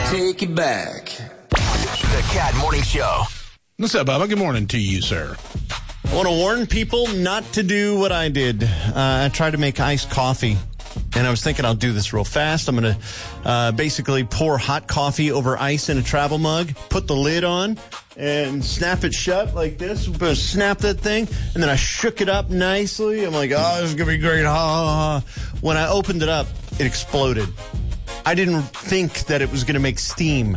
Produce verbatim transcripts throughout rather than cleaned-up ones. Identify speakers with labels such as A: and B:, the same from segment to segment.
A: take you back.
B: The Cat Morning Show.
C: What's up, Bubba? Good morning to you, sir.
D: I want to warn people not to do what I did. Uh, I tried to make iced coffee, and I was thinking I'll do this real fast. I'm going to uh, basically pour hot coffee over ice in a travel mug, put the lid on, and snap it shut like this. Snap that thing, and then I shook it up nicely. I'm like, oh, this is going to be great. Ha, ha, ha. When I opened it up, it exploded. I didn't think that it was going to make steam.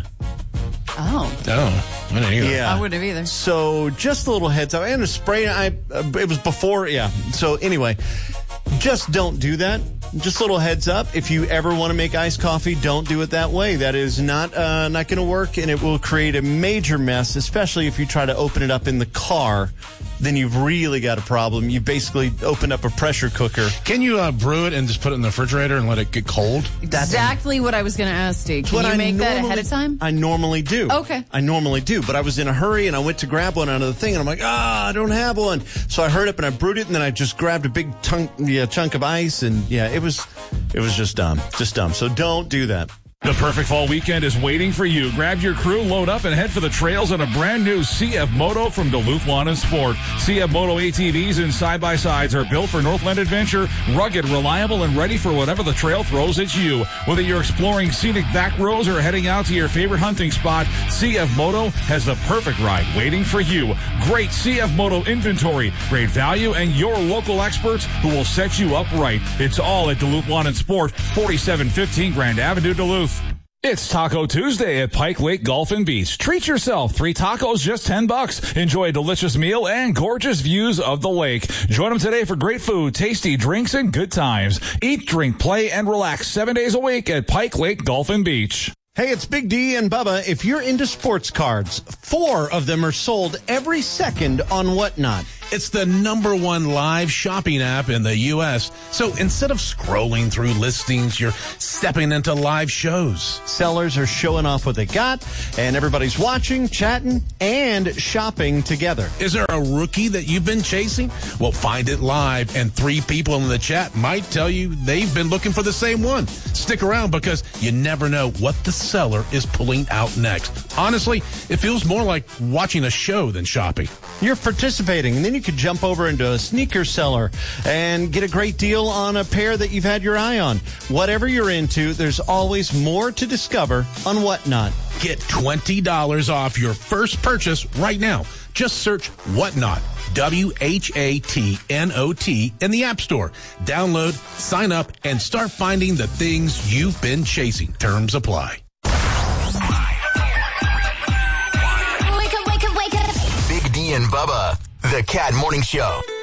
E: Oh.
C: Oh, I didn't either.
D: Yeah.
E: I wouldn't have either.
D: So just a little heads up. And a spray, I, uh, it was before, yeah. So anyway, just don't do that. Just a little heads up. If you ever want to make iced coffee, don't do it that way. That is not uh, not going to work, and it will create a major mess, especially if you try to open it up in the car. Then you've really got a problem. You basically opened up a pressure cooker.
C: Can you uh, brew it and just put it in the refrigerator and let it get cold?
E: Exactly what I was going to ask, Steve. Can
D: What
E: you
D: I
E: make that
D: normally-
E: ahead of time?
D: I normally do.
E: Okay.
D: I normally do, but I was in a hurry and I went to grab one out of the thing and I'm like, ah, I don't have one. So I hurried up and I brewed it and then I just grabbed a big tunk, yeah, chunk of ice and yeah, it was, it was just dumb, just dumb. So don't do that.
F: The perfect fall weekend is waiting for you. Grab your crew, load up, and head for the trails on a brand new C F Moto from Duluth Lawn and Sport. C F Moto A T Vs and side-by-sides are built for Northland adventure, rugged, reliable, and ready for whatever the trail throws at you. Whether you're exploring scenic back roads or heading out to your favorite hunting spot, C F Moto has the perfect ride waiting for you. Great C F Moto inventory, great value, and your local experts who will set you up right. It's all at Duluth Lawn and Sport, forty-seven fifteen Grand Avenue, Duluth. It's Taco Tuesday at Pike Lake Golf and Beach. Treat yourself. Three tacos, just ten bucks. Enjoy a delicious meal and gorgeous views of the lake. Join them today for great food, tasty drinks, and good times. Eat, drink, play, and relax seven days a week at Pike Lake Golf and Beach.
D: Hey, it's Big D and Bubba. If you're into sports cards, four of them are sold every second on Whatnot.
C: It's the number one live shopping app in the U S. So instead of scrolling through listings, you're stepping into live shows.
D: Sellers are showing off what they got, and everybody's watching, chatting, and shopping together.
C: Is there a rookie that you've been chasing? Well, find it live, and three people in the chat might tell you they've been looking for the same one. Stick around because you never know what the seller is pulling out next. Honestly, it feels more like watching a show than shopping.
D: You're participating, and then you could jump over into a sneaker seller and get a great deal on a pair that you've had your eye on. Whatever you're into, there's always more to discover on Whatnot.
C: Get twenty dollars off your first purchase right now. Just search Whatnot, W H A T N O T, in the App Store. Download, sign up, and start finding the things you've been chasing. Terms apply.
B: Big D and Bubba, the Cat Morning Show.